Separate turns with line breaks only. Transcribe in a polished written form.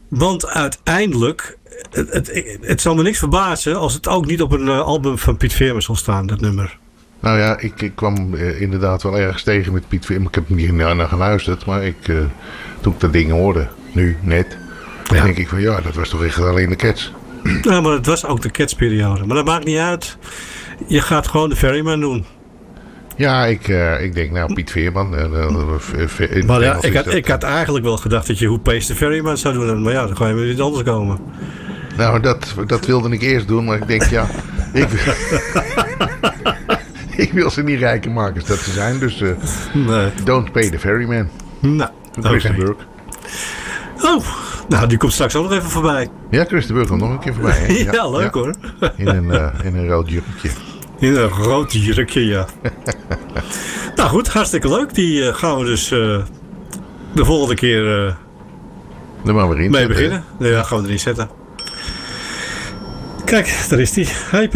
Want uiteindelijk, het zal me niks verbazen als het ook niet op een album van Piet Veerman zal staan, dat nummer.
Nou ja, ik kwam inderdaad wel ergens tegen met Piet Veerman. Ik heb er niet naar geluisterd, maar toen ik dat ding hoorde, nu, net, denk ik van ja, dat was toch echt alleen de Cats.
Ja, maar het was ook de Cats-periode. Maar dat maakt niet uit. Je gaat gewoon de Ferryman doen.
Ja, ik denk nou Piet Veerman.
Maar ja, ik had eigenlijk wel gedacht dat je Who Pays the Ferryman zou doen. Maar ja, dan ga je weer iets anders komen.
Nou, dat wilde ik eerst doen, maar ik denk ja, ik wil ze niet rijker maken als dat ze zijn. Dus
nee.
Don't Pay the Ferryman.
Nou,
Chris de Burgh.
Oh, nou die komt straks ook nog even voorbij.
Ja, Chris de Burgh komt nog een keer voorbij. Hè?
Ja, leuk hoor.
In een rood jurkje.
In een rood jurkje, ja. Nou goed, hartstikke leuk. Die gaan we dus de volgende keer
Er maar weer in
mee beginnen. Ja, gaan we erin zetten. Kijk, daar is die. Hey,